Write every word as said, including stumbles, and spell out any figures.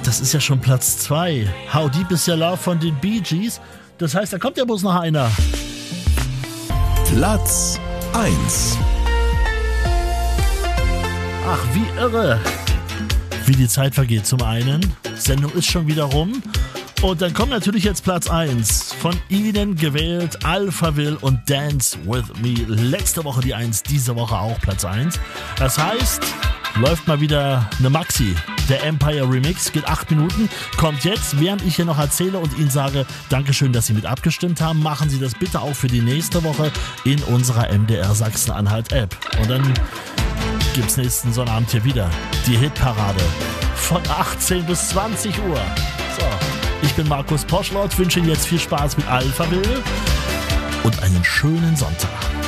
das ist ja schon Platz zwei. How Deep Is Your Love von den Bee Gees. Das heißt, da kommt ja bloß noch einer. Platz eins. Ach, wie irre. Wie die Zeit vergeht zum einen. Sendung ist schon wieder rum. Und dann kommt natürlich jetzt Platz eins. Von Ihnen gewählt Alphaville und Dance With Me. Letzte Woche die eins, diese Woche auch Platz eins. Das heißt, läuft mal wieder eine Maxi. Der Empire Remix geht acht Minuten. Kommt jetzt, während ich hier noch erzähle und Ihnen sage, Dankeschön, dass Sie mit abgestimmt haben. Machen Sie das bitte auch für die nächste Woche in unserer M D R Sachsen-Anhalt-App. Und dann gibt's nächsten Sonnabend hier wieder die Hitparade von achtzehn bis zwanzig Uhr. So, ich bin Markus Poschlott, wünsche Ihnen jetzt viel Spaß mit Alphaville und einen schönen Sonntag.